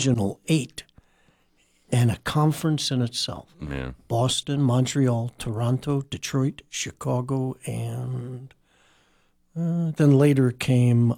original 8 and a conference in itself. Yeah. Boston, Montreal, Toronto, Detroit, Chicago, and then later came,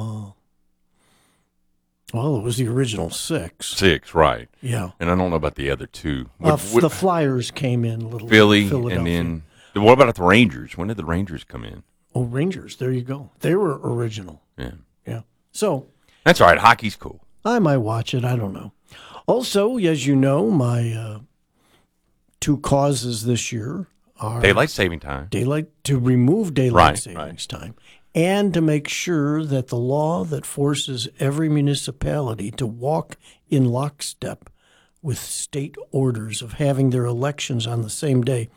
it was the original 6. 6, right. Yeah. And I don't know about the other 2. The Flyers came in a little Philly, Philadelphia. and then what about the Rangers? When did the Rangers come in? Oh, Rangers. There you go. They were original. Yeah. Yeah. So That's all right. Hockey's cool. I might watch it. I don't know. Also, as you know, my 2 causes this year are Daylight saving time. to remove daylight Right, savings time, and to make sure that the law that forces every municipality to walk in lockstep with state orders of having their elections on the same day,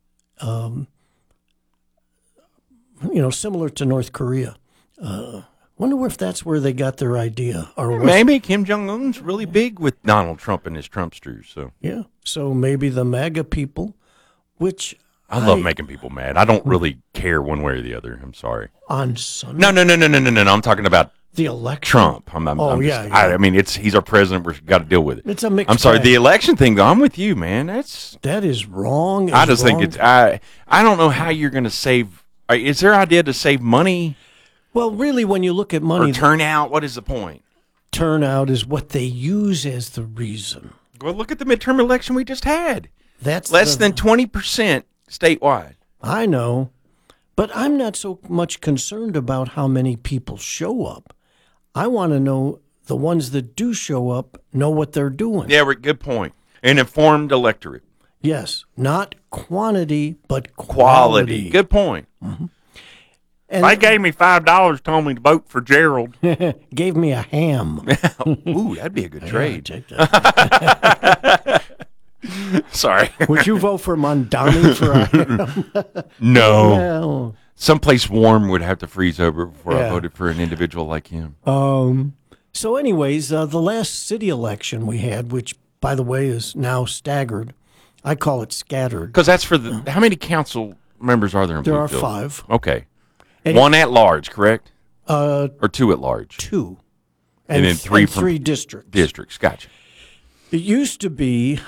similar to North Korea. Wonder if that's where they got their idea. Or Maybe Kim Jong-un's really big with Donald Trump and his Trumpsters. So yeah, so maybe the MAGA people, which I love making people mad. I don't really care one way or the other. I'm sorry. on Sunday, No. I'm talking about the election. Trump. Yeah. I mean, he's our president. We've got to deal with it. It's a mixed I'm sorry. bag. The election thing, though, I'm with you, man. That is wrong. I just think it's. I don't know how you're going to save. Is there an idea to save money Well, really, when you look at money, or turnout? What is the point? turnout is what they use as the reason. Well, look at the midterm election we just had. That's Less than 20% statewide. I know, but I'm not so much concerned about how many people show up. I want to know the ones that do show up know what they're doing. Yeah, good point. An informed electorate. Yes, not quantity, but Quality. Good point. And They gave me $5, told me to vote for Gerald. gave me a ham. Ooh, that'd be a good trade. Yeah, take that. Sorry. Would you vote for Mondani for a ham? No. Well, Someplace warm would have to freeze over before I Yeah. voted for an individual like him. So anyways, the last city election we had, which, by the way, is now staggered. I call it scattered. Because that's for the. How many council members are there in There are Bluefield? 5. Okay. And- One at large, correct? Uh, Or 2 at large? 2. And then 3 from 3 districts. districts. Gotcha. It used to be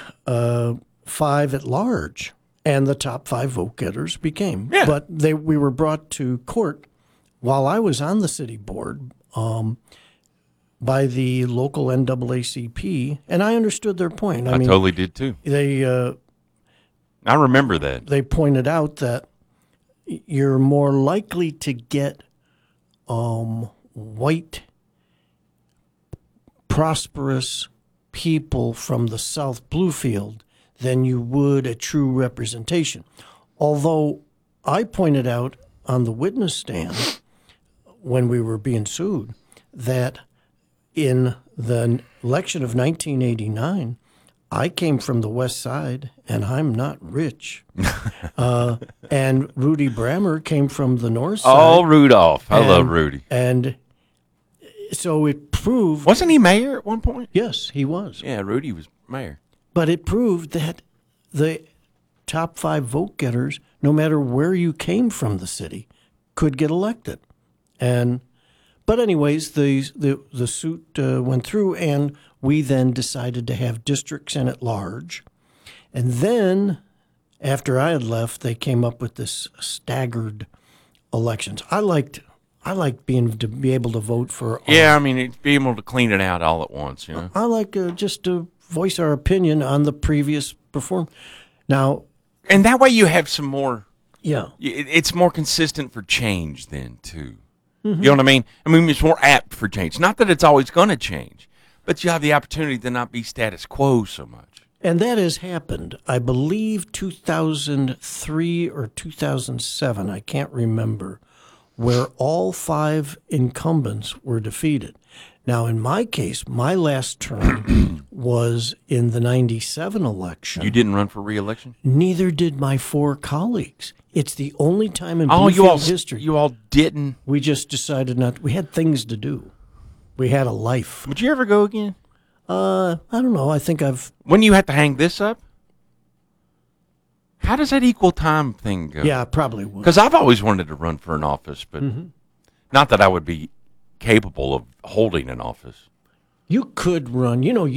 5 at large, and the top 5 vote getters became. Yeah. But we were brought to court while I was on the city board by the local NAACP, and I understood their point. I totally did too. They I remember that. they pointed out that you're more likely to get white, prosperous people from the South Bluefield than you would a true representation. Although I pointed out on the witness stand when we were being sued that in the election of 1989, I came from the West Side, and I'm not rich. And Rudy Brammer came from the North Side. Oh, Rudolph. I love Rudy. And so it proved. Wasn't he mayor at one point? Yes, he was. Yeah, Rudy was mayor. But it proved that the top 5 vote getters, no matter where you came from the city, could get elected. But anyways, the suit went through, and we then decided to have districts in at large. And then, after I had left, they came up with this staggered elections. I liked to be able to vote for. Yeah, I mean, be able to clean it out all at once, you know. I like just to voice our opinion on the previous performance. Now, And that way you have some more. yeah, It's more consistent for change then too. You know what I mean? I mean, it's more apt for change. Not that it's always going to change, but you have the opportunity to not be status quo so much. and that has happened. I believe 2003 or 2007. I can't remember, where all 5 incumbents were defeated. Now, in my case, my last term was in the 97 election. You didn't run for re-election? Neither did my 4 colleagues. It's the only time in Bluefield history. You all didn't. We just decided not. We had things to do. We had a life. Would you ever go again? I don't know. I think I've. When you have to hang this up? How does that equal time thing go? Yeah, I probably would. Because I've always wanted to run for an office, but not that I would be capable of holding an office. You could run. You know,